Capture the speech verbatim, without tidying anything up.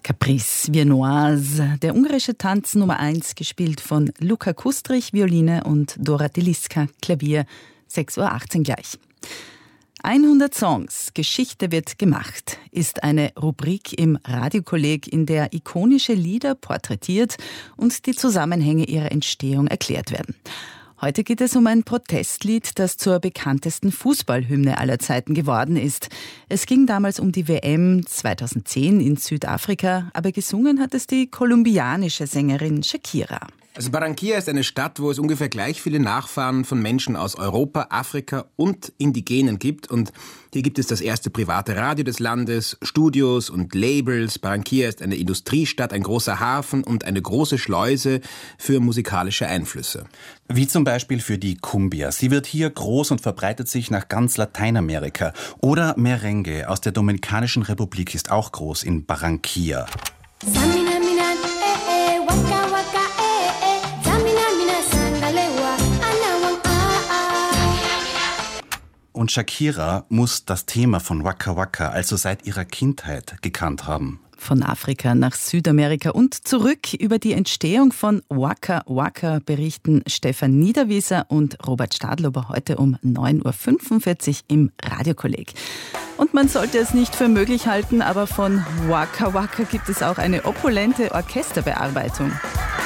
Caprice Viennoise, der ungarische Tanz Nummer eins, gespielt von Luka Kustrich, Violine und Dora Deliska, Klavier, sechs Uhr achtzehn gleich. hundert Songs, Geschichte wird gemacht, ist eine Rubrik im Radiokolleg, in der ikonische Lieder porträtiert und die Zusammenhänge ihrer Entstehung erklärt werden. Heute geht es um ein Protestlied, das zur bekanntesten Fußballhymne aller Zeiten geworden ist. Es ging damals um die W M zweitausendzehn in Südafrika, aber gesungen hat es die kolumbianische Sängerin Shakira. Also Barranquilla ist eine Stadt, wo es ungefähr gleich viele Nachfahren von Menschen aus Europa, Afrika und Indigenen gibt. Und hier gibt es das erste private Radio des Landes, Studios und Labels. Barranquilla ist eine Industriestadt, ein großer Hafen und eine große Schleuse für musikalische Einflüsse. Wie zum Beispiel für die Cumbia. Sie wird hier groß und verbreitet sich nach ganz Lateinamerika. Oder Merengue aus der Dominikanischen Republik ist auch groß in Barranquilla. Und Shakira muss das Thema von Waka Waka also seit ihrer Kindheit gekannt haben. Von Afrika nach Südamerika und zurück. Über die Entstehung von Waka Waka berichten Stefan Niederwieser und Robert Stadlober heute um neun Uhr fünfundvierzig im Radiokolleg. Und man sollte es nicht für möglich halten, aber von Waka Waka gibt es auch eine opulente Orchesterbearbeitung.